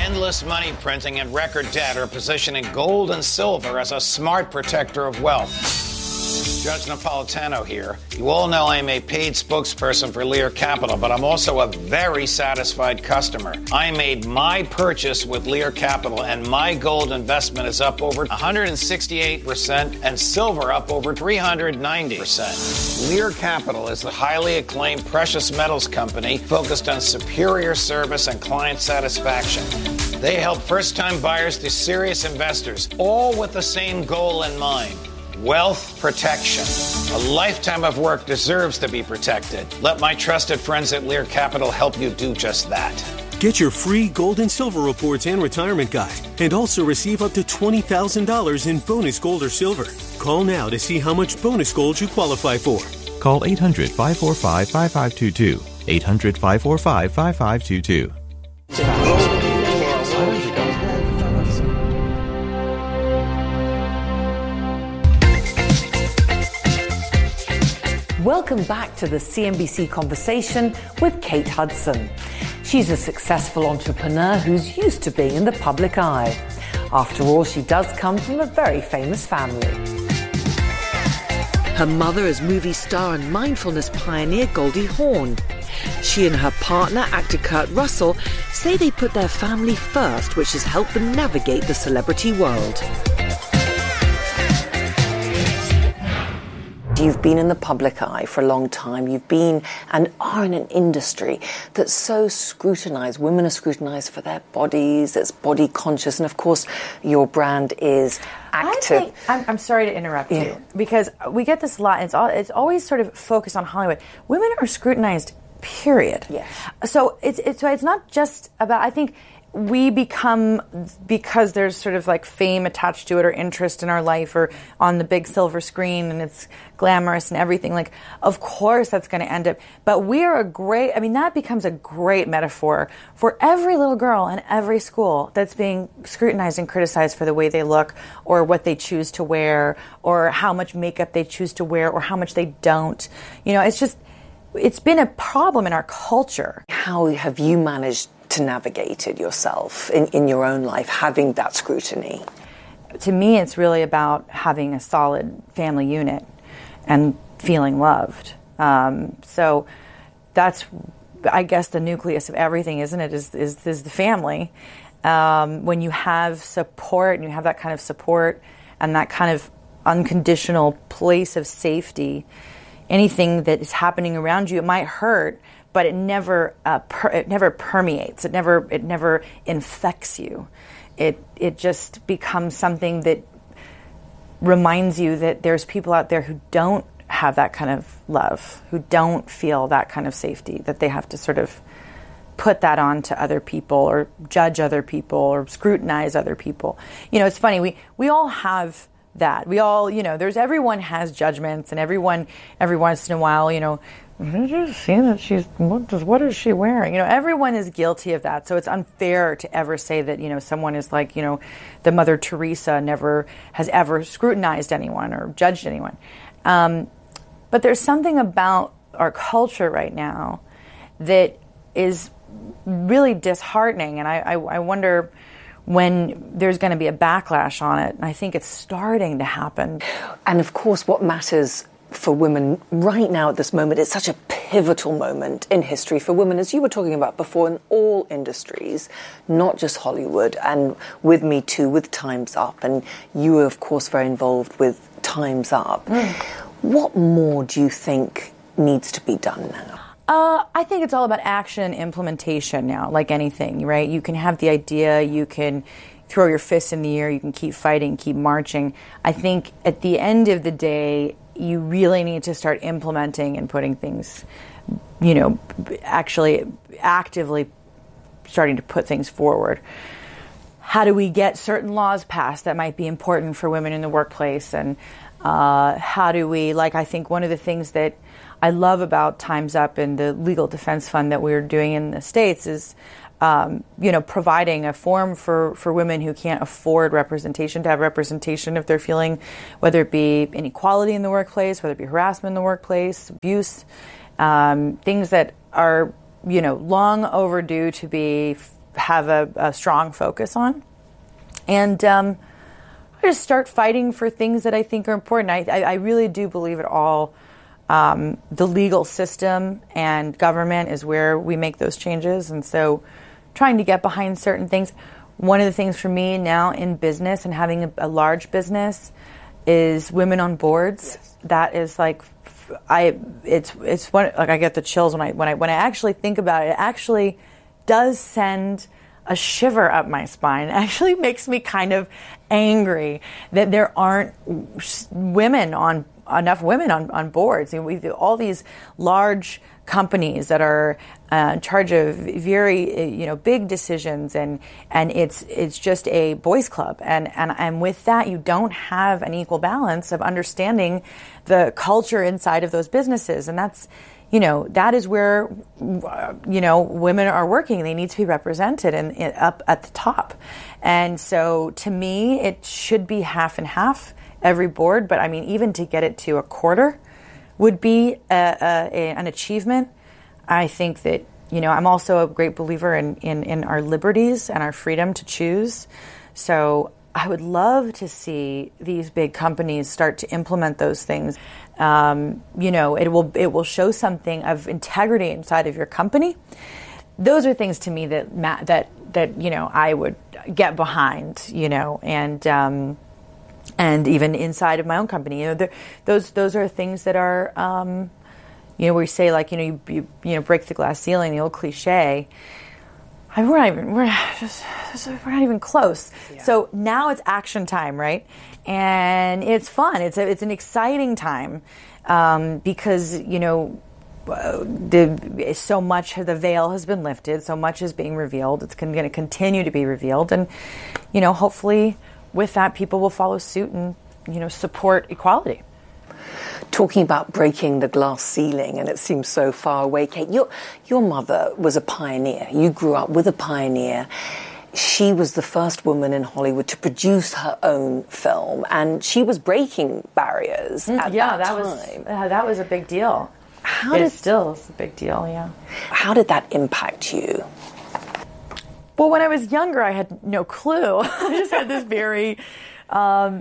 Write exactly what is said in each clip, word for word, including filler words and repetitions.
Endless money printing and record debt are positioning gold and silver as a smart protector of wealth. Judge Napolitano here. You all know I'm a paid spokesperson for Lear Capital, but I'm also a very satisfied customer. I made my purchase with Lear Capital, and my gold investment is up over one hundred sixty-eight percent and silver up over three hundred ninety percent. Lear Capital is the highly acclaimed precious metals company focused on superior service and client satisfaction. They help first-time buyers to serious investors, all with the same goal in mind. Wealth protection. A lifetime of work deserves to be protected. Let my trusted friends at Lear Capital help you do just that. Get your free gold and silver reports and retirement guide, and also receive up to twenty thousand dollars in bonus gold or silver. Call now to see how much bonus gold you qualify for. Call eight hundred, five four five, five five two two. eight hundred, five four five, five five two two. Welcome back to the C N B C Conversation with Kate Hudson. She's a successful entrepreneur who's used to being in the public eye. After all, she does come from a very famous family. Her mother is movie star and mindfulness pioneer Goldie Hawn. She and her partner, actor Kurt Russell, say they put their family first, which has helped them navigate the celebrity world. You've been in the public eye for a long time. You've been and are in an industry that's so scrutinized. Women are scrutinized for their bodies. It's body conscious. And of course, your brand is active. I think, I'm, I'm sorry to interrupt yeah. you, because we get this a lot. It's, all, it's always sort of focused on Hollywood. Women are scrutinized, period. Yes. So it's, it's, so it's not just about, I think, we become, because there's sort of like fame attached to it or interest in our life or on the big silver screen and it's glamorous and everything, like, of course that's going to end up, but we are a great, I mean, that becomes a great metaphor for every little girl in every school that's being scrutinized and criticized for the way they look or what they choose to wear or how much makeup they choose to wear or how much they don't. You know, it's just, it's been a problem in our culture. How have you managed to navigate it yourself in, in your own life, having that scrutiny? To me, it's really about having a solid family unit and feeling loved. Um, so that's, I guess, the nucleus of everything, isn't it, is, is, is the family. Um, when you have support and you have that kind of support and that kind of unconditional place of safety, anything that is happening around you, it might hurt, but it never uh, per, it never permeates. It never it never infects you. It it just becomes something that reminds you that there's people out there who don't have that kind of love, who don't feel that kind of safety, that they have to sort of put that on to other people or judge other people or scrutinize other people. You know, it's funny, we, we all have that. We all, you know, there's everyone has judgments, and everyone every once in a while, you know, did you see that she's, what, does, what is she wearing? You know, everyone is guilty of that. So it's unfair to ever say that, you know, someone is like, you know, the Mother Teresa never has ever scrutinized anyone or judged anyone. Um, but there's something about our culture right now that is really disheartening. And I, I, I wonder when there's going to be a backlash on it. And I think it's starting to happen. And of course, what matters for women right now at this moment, it's such a pivotal moment in history for women, as you were talking about before, in all industries, not just Hollywood, and with Me Too, with Time's Up, and you were, of course, very involved with Time's Up. Mm. What more do you think needs to be done now? Uh, I think it's all about action and implementation now, like anything, right? You can have the idea, you can throw your fists in the air, you can keep fighting, keep marching. I think at the end of the day, you really need to start implementing and putting things, you know, actually actively starting to put things forward. How do we get certain laws passed that might be important for women in the workplace? And uh, how do we, like, I think one of the things that I love about Time's Up and the Legal Defense Fund that we're doing in the States is, um, you know, providing a forum for, for women who can't afford representation to have representation if they're feeling, whether it be inequality in the workplace, whether it be harassment in the workplace, abuse, um, things that are, you know, long overdue to be have a, a strong focus on. And um, I just start fighting for things that I think are important. I, I, I really do believe it all. Um, the legal system and government is where we make those changes. And so trying to get behind certain things. One of the things for me now in business and having a, a large business is women on boards. Yes. That is like, I, it's, it's one, like I get the chills when I, when I, when I actually think about it. It actually does send a shiver up my spine. It actually makes me kind of angry that there aren't women on enough women on, on boards. I mean, we all these large companies that are uh, in charge of very, you know, big decisions, and and it's it's just a boys' club, and and and with that, you don't have an equal balance of understanding the culture inside of those businesses, and that's, you know, that is where, you know, women are working. They need to be represented and in, in, up at the top, and so to me, it should be half and half every board. But I mean, even to get it to a quarter would be a, a, a, an achievement. I think that, you know, I'm also a great believer in, in, in our liberties and our freedom to choose. So I would love to see these big companies start to implement those things. Um, you know, it will it will show something of integrity inside of your company. Those are things to me that that that you know I would get behind. You know, and. Um, And even inside of my own company, you know, those those are things that are, um, you know, where you say, like, you know, you, you you know, break the glass ceiling, the old cliche. I mean, we're not even we're just we're not even close. Yeah. So now it's action time, right? And it's fun. It's a, it's an exciting time um, because, you know, the so much the veil has been lifted, so much is being revealed. It's going to continue to be revealed, and, you know, hopefully, with that, people will follow suit and, you know, support equality. Talking about breaking the glass ceiling, and it seems so far away, Kate, your, your mother was a pioneer. You grew up with a pioneer. She was the first woman in Hollywood to produce her own film, and she was breaking barriers mm, at yeah, that, that time. Was, uh, that was a big deal. How it did, still is a big deal, yeah. How did that impact you? Well, when I was younger, I had no clue. I just had this very um,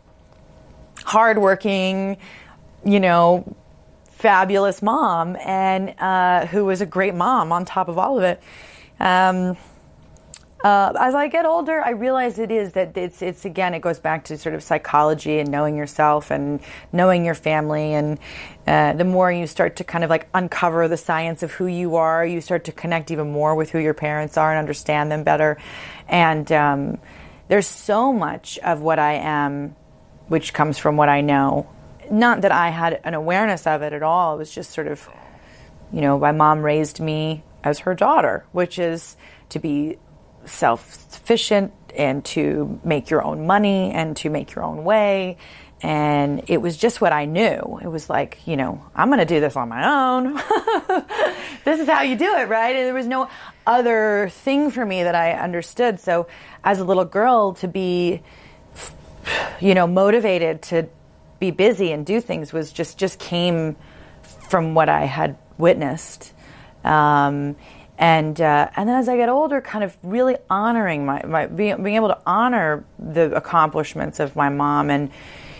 hardworking, you know, fabulous mom, and uh, who was a great mom on top of all of it. Um, uh, as I get older, I realize it is that it's, it's again, it goes back to sort of psychology and knowing yourself and knowing your family. And uh, the more you start to kind of like uncover the science of who you are, you start to connect even more with who your parents are and understand them better. And um, there's so much of what I am, which comes from what I know. Not that I had an awareness of it at all. It was just sort of, you know, my mom raised me as her daughter, which is to be self-sufficient and to make your own money and to make your own way. And it was just what I knew. It was like, you know, I'm going to do this on my own. This is how you do it, right? And there was no other thing for me that I understood. So as a little girl, to be, you know, motivated to be busy and do things was just, just came from what I had witnessed. Um, And uh, and then as I get older, kind of really honoring my, my being, being able to honor the accomplishments of my mom and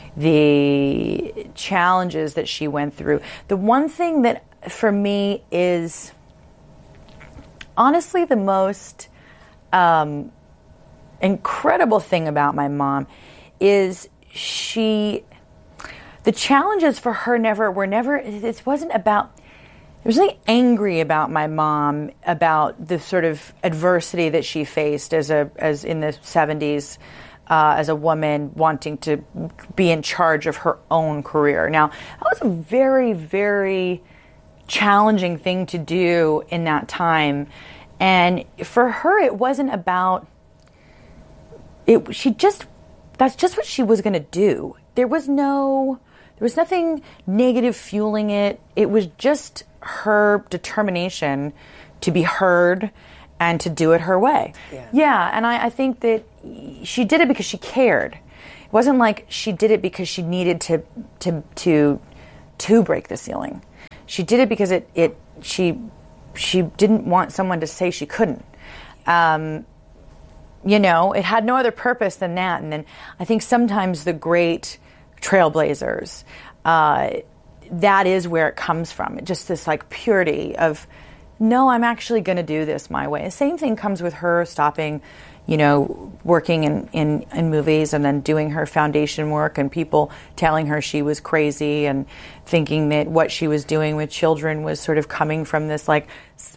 the challenges that she went through. The one thing that for me is honestly the most um, incredible thing about my mom is she, the challenges for her never were never, it wasn't about, I was really angry about my mom, about the sort of adversity that she faced as a as in the seventies uh, as a woman wanting to be in charge of her own career. Now, that was a very, very challenging thing to do in that time. And for her, it wasn't about it. She just that's just what she was going to do. There was no there was nothing negative fueling it. It was just her determination to be heard and to do it her way. Yeah, yeah and I, I think that she did it because she cared. It wasn't like she did it because she needed to to to to break the ceiling. She did it because it, it she she didn't want someone to say she couldn't. Um, you know, it had no other purpose than that. And then I think sometimes the great trailblazers, uh, that is where it comes from. Just this like purity of, no, I'm actually going to do this my way. The same thing comes with her stopping, you know, working in, in, in movies and then doing her foundation work and people telling her she was crazy and thinking that what she was doing with children was sort of coming from this like